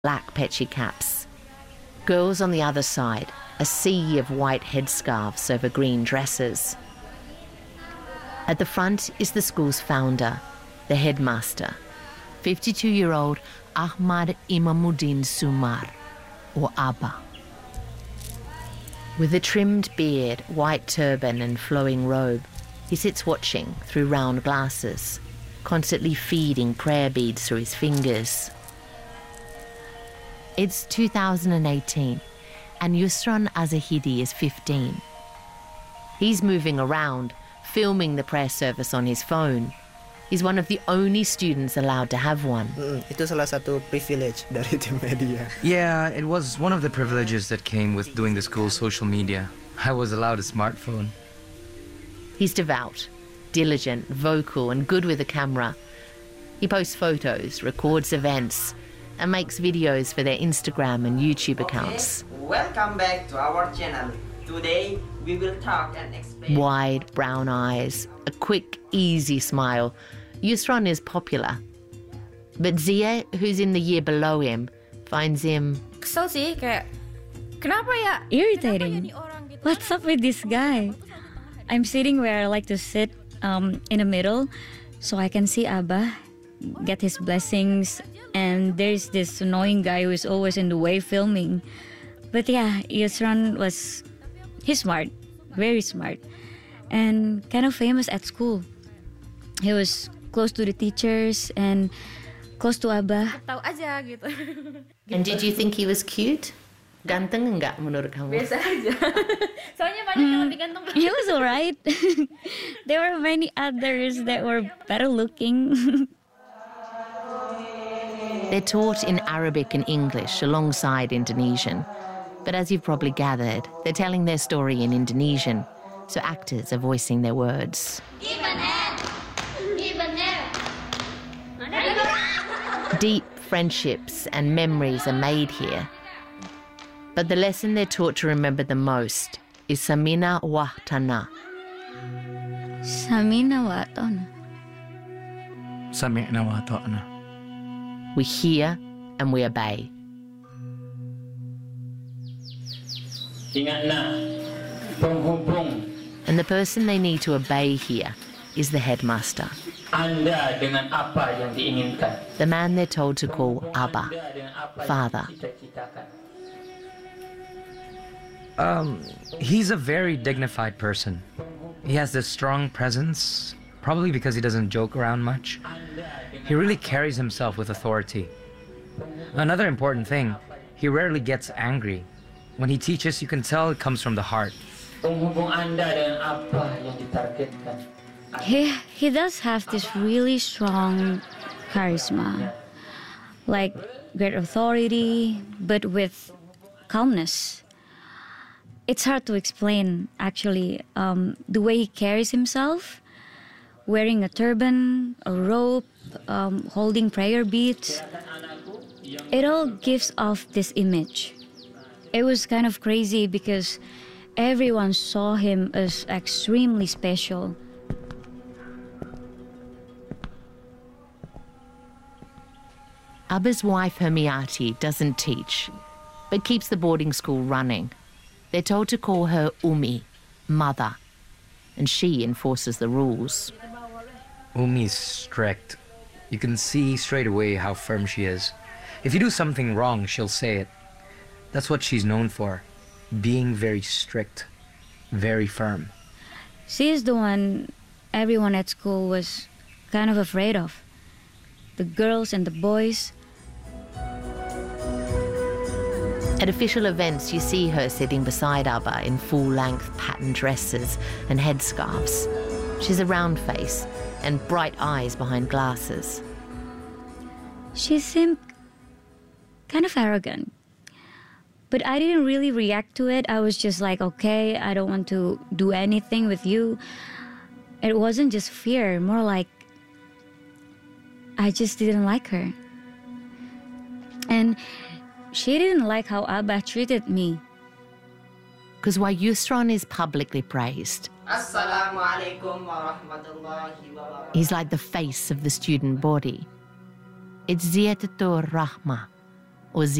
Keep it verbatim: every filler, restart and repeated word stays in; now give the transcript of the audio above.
black petchy caps. Girls on the other side, a sea of white headscarves over green dresses. At the front is the school's founder, the headmaster, fifty-two-year-old Ahmad Imamuddin Sumar, or Abba. With a trimmed beard, white turban and flowing robe, he sits watching through round glasses, constantly feeding prayer beads through his fingers. It's two thousand eighteen, and Yusran Azahidi is fifteen. He's moving around, filming the prayer service on his phone. He's one of the only students allowed to have one. Mm, itu salah satu privilege dari tim media. Yeah, it was one of the privileges that came with doing the school's social media. I was allowed a smartphone. He's devout, diligent, vocal, and good with a camera. He posts photos, records events, and makes videos for their Instagram and YouTube accounts. Okay. Welcome back to our channel. Today, we will talk and explain... Wide brown eyes, a quick, easy smile. Yusran is popular. But Zia, who's in the year below him, finds him... Kesel sih, kayak, kenapa ya? Irritating. What's up with this guy? I'm sitting where I like to sit, um, in the middle, so I can see Abba, get his blessings, and there's this annoying guy who is always in the way filming. But yeah, Yusran was... He's smart, very smart, and kind of famous at school. He was close to the teachers and close to Abba. Tahu aja gitu. And did you think he was cute? Ganteng enggak menurut kamu? Biasa aja. Soalnya banyak yang lebih ganteng. He was alright. There were many others that were better looking. They're taught in Arabic and English alongside Indonesian. But as you've probably gathered, they're telling their story in Indonesian, so actors are voicing their words. Deep friendships and memories are made here. But the lesson they're taught to remember the most is Samina Wahtana. Samina Wahtana. Samina Wahtana. We hear and we obey. And the person they need to obey here is the headmaster. Anda dengan apa yang diinginkan? The man they're told to call Abba, father. Um, he's a very dignified person. He has this strong presence, probably because he doesn't joke around much. He really carries himself with authority. Another important thing, he rarely gets angry. When he teaches, you can tell it comes from the heart. He, he does have this really strong charisma. Like great authority, but with calmness. It's hard to explain, actually, um, the way he carries himself, wearing a turban, a robe, um, holding prayer beads. It all gives off this image. It was kind of crazy because everyone saw him as extremely special. Abba's wife Hermiati doesn't teach, but keeps the boarding school running. They're told to call her Umi, mother, and she enforces the rules. Umi's strict. You can see straight away how firm she is. If you do something wrong, she'll say it. That's what she's known for, being very strict, very firm. She is the one everyone at school was kind of afraid of. The girls and the boys. At official events, you see her sitting beside Abba in full-length patterned dresses and headscarves. She's a round face and bright eyes behind glasses. She seemed kind of arrogant. But I didn't really react to it. I was just like, okay, I don't want to do anything with you. It wasn't just fear, more like I just didn't like her. And she didn't like how Abba treated me. Because while Yusran is publicly praised, he's like the face of the student body. It's Ziyadatur Rahmah, or Z